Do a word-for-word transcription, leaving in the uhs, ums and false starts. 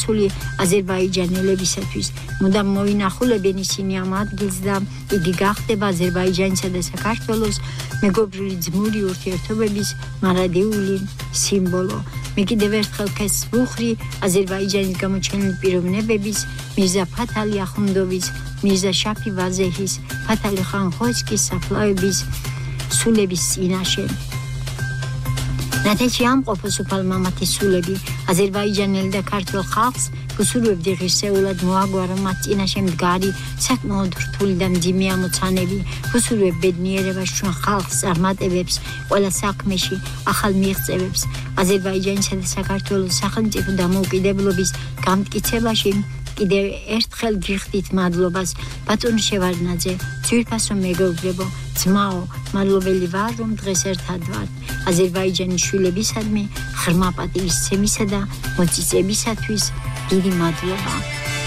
ჩასული აზერბაიჯანელებისათვის. მუდამ მოინახულებენ ისინი ამ ადგილს და იგი გახდება აზერბაიჯანისა და საქართველოს მეგობრული ძმური ურთიერთობების მარადიული სიმბოლო. მე კიდევ ერთხელ ქესს ვუხრი აზერბაიჯანის გამოჩენილი პიროვნებების მირზა ფათალი ახუნდოვის, მირზა შაფი ვაზეჰის, ფათალი ხან ხოჩკის საფლავების სულების წინაშე. ნათეჩი ამყოფოს უფალ მამათის სულები აზერბაიჯანელი და ქართველ ხალხს გუსურვებდი ღირსეულად მოაგვარა მათ წინაშე მდგარი საკმაოდ რთული და მძიმე ამოცანები. გუსურვებ ბედნიერებას ჩვენ ხალხს წარმატებებს ყველა საქმეში ახალ მიღწევებს აზერბაიჯანისა და საქართველოს სახელმწიფო დამოუკიდებლობის გამტკიცებაში კიდევ ერთხელ გიხდით მადლობას ბატონო შევარდნაძე ძვირფასო მეგობრებო ძმაო მადლობელი ვარ რომ დღეს ერთად ვართ აზერბაიჯანის შვილებისადმი ღრმა პატივისცემისა და მოწიწებისათვის დიდი მადლობა